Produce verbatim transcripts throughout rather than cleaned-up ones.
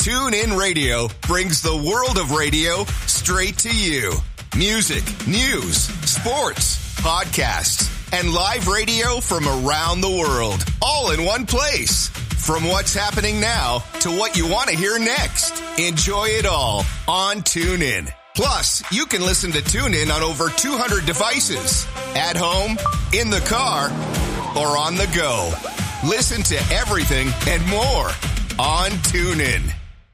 TuneIn Radio brings the world of radio straight to you. Music, news, sports, podcasts, and live radio from around the world, all in one place. From what's happening now to what you want to hear next. Enjoy it all on TuneIn. Plus, you can listen to TuneIn on over two hundred devices. At home, in the car, or on the go. Listen to everything and more on TuneIn.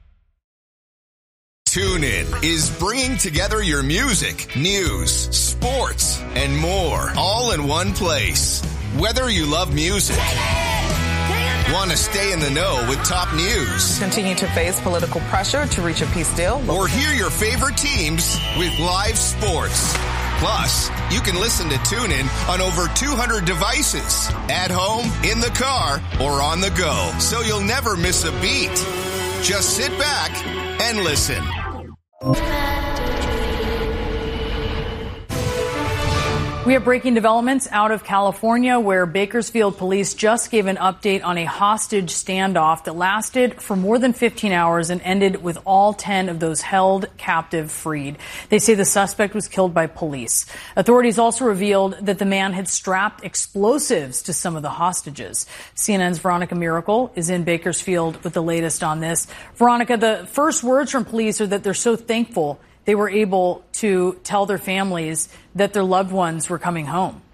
TuneIn is bringing together your music, news, sports, and more, all in one place. Whether you love music, want to stay in the know with top news, continue to face political pressure to reach a peace deal, or hear your favorite teams with live sports. Plus, you can listen to TuneIn on over two hundred devices, at home, in the car, or on the go, so you'll never miss a beat. Just sit back and listen. We have breaking developments out of California, where Bakersfield police just gave an update on a hostage standoff that lasted for more than fifteen hours and ended with all ten of those held captive freed. They say the suspect was killed by police. Authorities also revealed that the man had strapped explosives to some of the hostages. C N N's Veronica Miracle is in Bakersfield with the latest on this. Veronica, the first words from police are that they're so thankful they were able to tell their families that their loved ones were coming home.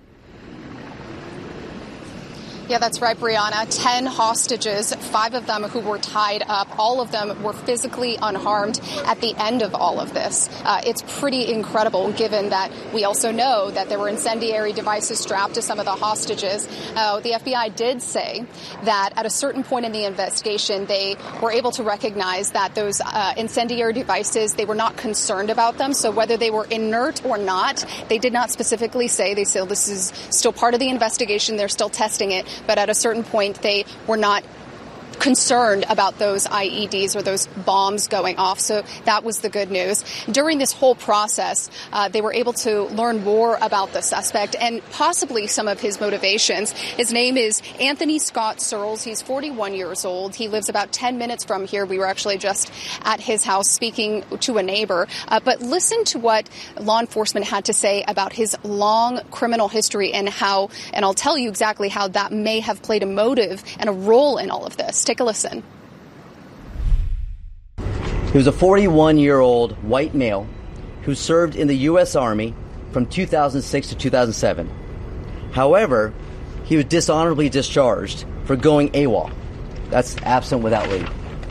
Yeah, that's right, Brianna. Ten hostages, five of them who were tied up. All of them were physically unharmed at the end of all of this. Uh, it's pretty incredible, given that we also know that there were incendiary devices strapped to some of the hostages. Uh, the F B I did say that at a certain point in the investigation, they were able to recognize that those uh, incendiary devices, they were not concerned about them. So whether they were inert or not, they did not specifically say. They said this is still part of the investigation. They're still testing it. But at a certain point, they were not concerned about those I E Ds or those bombs going off. So that was the good news. During this whole process, uh, they were able to learn more about the suspect and possibly some of his motivations. His name is Anthony Scott Searles. He's forty-one years old. He lives about ten minutes from here. We were actually just at his house speaking to a neighbor. Uh, but listen to what law enforcement had to say about his long criminal history and how, and I'll tell you exactly how that may have played a motive and a role in all of this. Take a listen. He was a forty-one-year-old white male who served in the U S Army from two thousand six to two thousand seven. However, he was dishonorably discharged for going AWOL. That's absent without leave.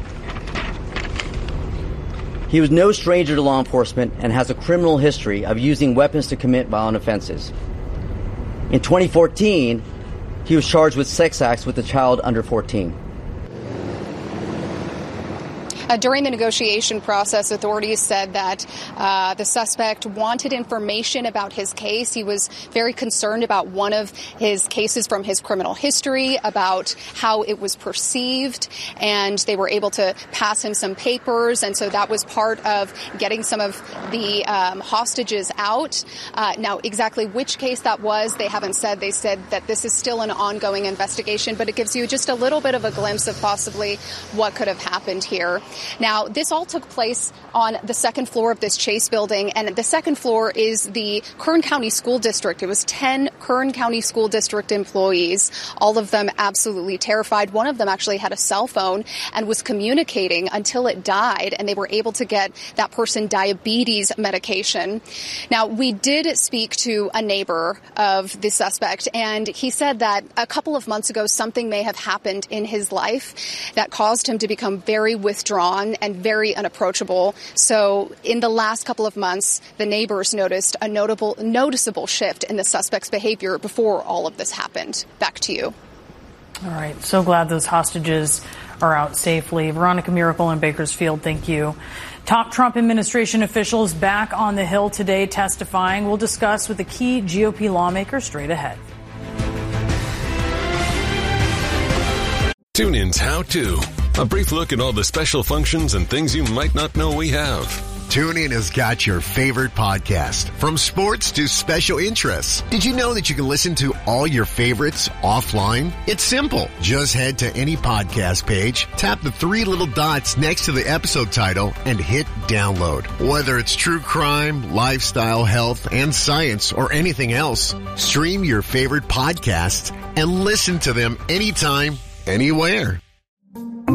He was no stranger to law enforcement and has a criminal history of using weapons to commit violent offenses. In twenty fourteen, he was charged with sex acts with a child under fourteen. Uh, during the negotiation process, authorities said that uh, the suspect wanted information about his case. He was very concerned about one of his cases from his criminal history, about how it was perceived, and they were able to pass him some papers, and so that was part of getting some of the um, hostages out. Uh, now, exactly which case that was, they haven't said. They said that this is still an ongoing investigation, but it gives you just a little bit of a glimpse of possibly what could have happened here. Now, this all took place on the second floor of this Chase building, and the second floor is the Kern County School District. It was ten Kern County School District employees, all of them absolutely terrified. One of them actually had a cell phone and was communicating until it died, and they were able to get that person diabetes medication. Now, we did speak to a neighbor of the suspect, and he said that a couple of months ago, something may have happened in his life that caused him to become very withdrawn and very unapproachable. So in the last couple of months, the neighbors noticed a notable, noticeable shift in the suspect's behavior before all of this happened. Back to you. All right. So glad those hostages are out safely. Veronica Miracle in Bakersfield, thank you. Top Trump administration officials back on the Hill today testifying. We'll discuss with a key G O P lawmaker straight ahead. TuneIn's How To. A brief look at all the special functions and things you might not know we have. TuneIn has got your favorite podcast, from sports to special interests. Did you know that you can listen to all your favorites offline? It's simple. Just head to any podcast page, tap the three little dots next to the episode title, and hit download. Whether it's true crime, lifestyle, health, and science, or anything else, stream your favorite podcasts and listen to them anytime, anywhere.